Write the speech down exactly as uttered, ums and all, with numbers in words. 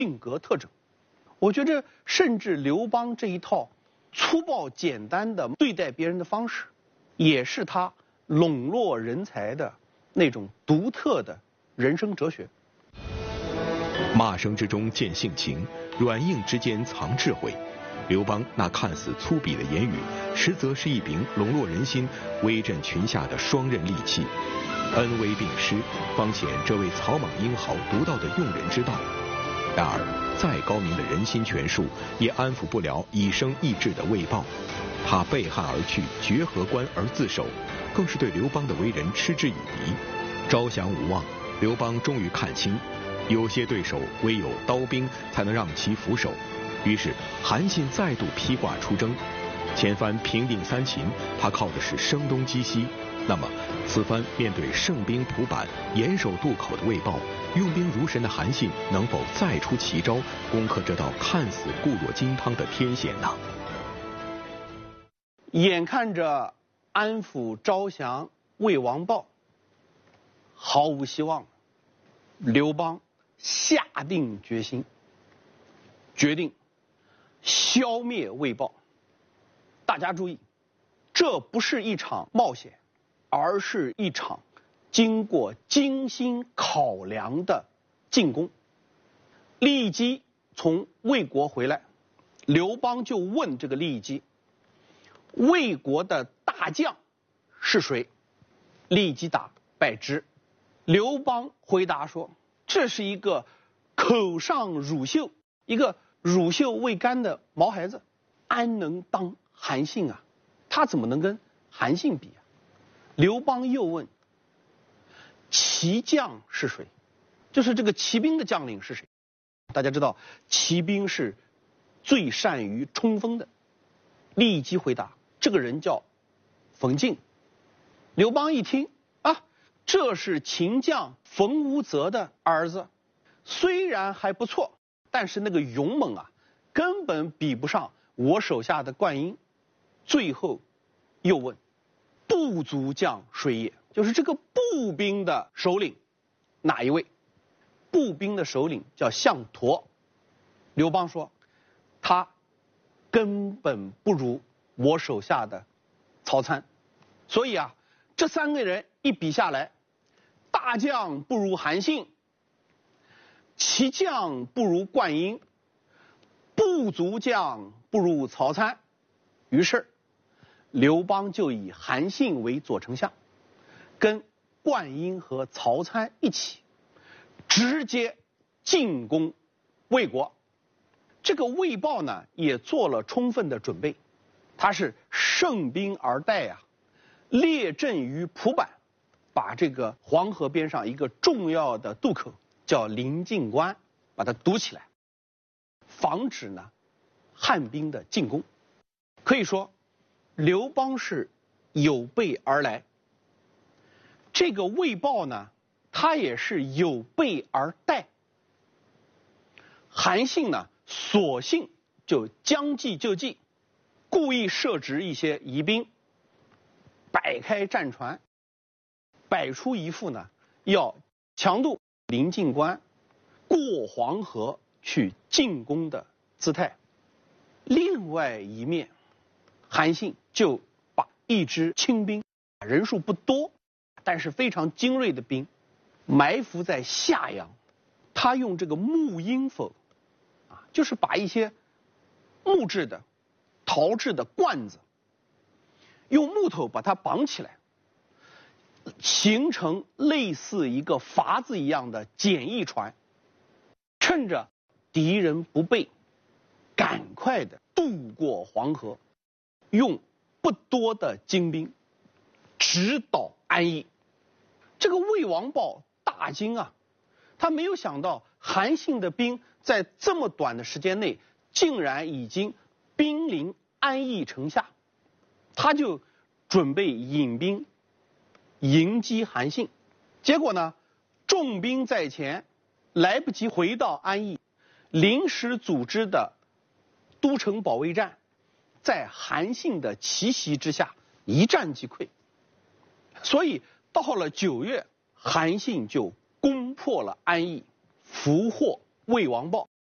性格特征。我觉着，甚至刘邦这一套粗暴简单的对待别人的方式，也是他笼络人才的那种独特的人生哲学。 骂声之中见性情，软硬之间藏智慧。刘邦那看似粗鄙的言语，实则是一柄笼络人心、威震群下的双刃利器。恩威并施，方显这位草莽英豪独到的用人之道。然而，再高明的人心权术，也安抚不了以生意志的魏豹。他背汉而去，绝河关而自守，更是对刘邦的为人嗤之以鼻。招降无望，刘邦终于看清，有些对手唯有刀兵才能让其俯首。于是韩信再度披挂出征，前番平定三秦，他靠的是声东击西。那么此番面对胜兵蒲坂、严守渡口的魏豹，用兵如神的韩信能否再出奇招，攻克这道看似固若金汤的天险呢？ 眼看着安抚招降魏王豹毫无希望，刘邦下定决心，决定消灭魏豹。大家注意，这不是一场冒险，而是一场经过精心考量的进攻。利益姬从魏国回来，刘邦就问这个利益姬，魏国的大将是谁？利益姬答百之。刘邦回答说，这是一个口上乳臭，一个乳臭未干的毛孩子，安能当韩信啊？他怎么能跟韩信比啊？刘邦又问，骑将是谁？就是这个骑兵的将领是谁？大家知道，骑兵是最善于冲锋的。利益姬回答，这个人叫冯敬。刘邦一听啊，这是秦将冯无泽的儿子，虽然还不错，但是那个勇猛啊，根本比不上我手下的灌婴。最后又问，步卒将谁也？就是这个步兵的首领哪一位？步兵的首领叫项佗。刘邦说，他根本不如我手下的曹参。所以啊，这三个人一比下来，大将不如韩信，骑将不如灌婴，步卒将不如曹参。于是刘邦就以韩信为左丞相，跟灌婴和曹参一起直接进攻魏国。这个魏豹呢，也做了充分的准备，他是胜兵而待啊，列阵于蒲坂，把这个黄河边上一个重要的渡口叫临晋关，把它堵起来，防止呢汉兵的进攻。可以说，刘邦是有备而来。这个魏豹呢，他也是有备而待。韩信呢，索性就将计就计，故意设置一些疑兵，摆开战船，摆出一副呢要强渡临晋关、过黄河去进攻的姿态。另外一面，韩信就把一支轻兵，人数不多，但是非常精锐的兵，埋伏在下阳。他用这个木鹰否，啊，就是把一些木质的、陶制的罐子，用木头把它绑起来，形成类似一个筏子一样的简易船，趁着敌人不备，赶快的渡过黄河，用不多的精兵直捣安邑。这个魏王豹大惊啊，他没有想到韩信的兵在这么短的时间内竟然已经兵临安邑城下，他就准备引兵迎击韩信。结果呢，重兵在前，来不及回到安邑，临时组织的都城保卫战在韩信的奇袭之下一战即溃。所以到了九月，韩信就攻破了安邑，俘获魏王豹。